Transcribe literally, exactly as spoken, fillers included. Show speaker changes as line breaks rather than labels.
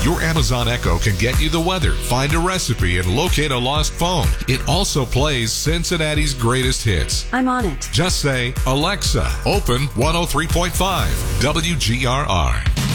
Your Amazon Echo can get you the weather, find a recipe, and locate a lost phone. It also plays Cincinnati's greatest hits.
I'm on it.
Just say, Alexa, open one oh three point five W G R R.